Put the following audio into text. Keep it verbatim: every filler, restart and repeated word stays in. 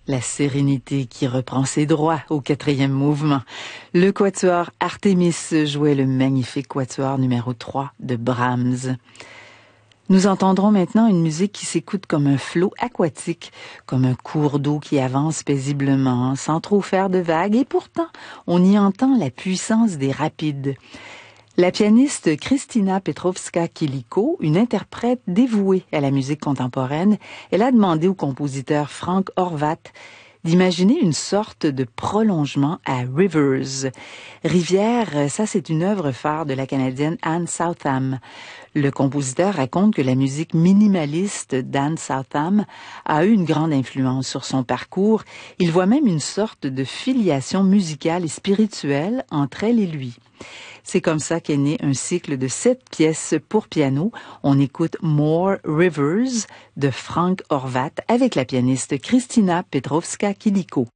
La sérénité qui reprend ses droits au quatrième mouvement. Le quatuor Artemis jouait le magnifique quatuor numéro trois de Brahms. Nous entendrons maintenant une musique qui s'écoute comme un flot aquatique, comme un cours d'eau qui avance paisiblement, sans trop faire de vagues, et pourtant on y entend la puissance des rapides. La pianiste Kristina Petrovska-Kiliko, une interprète dévouée à la musique contemporaine, elle a demandé au compositeur Frank Horvat d'imaginer une sorte de prolongement à Rivers. Rivière, ça c'est une œuvre phare de la Canadienne Anne Southam. Le compositeur raconte que la musique minimaliste d'Anne Southam a eu une grande influence sur son parcours. Il voit même une sorte de filiation musicale et spirituelle entre elle et lui. C'est comme ça qu'est né un cycle de sept pièces pour piano. On écoute More Rivers de Frank Horvat avec la pianiste Kristina Petrovska-Kiliko.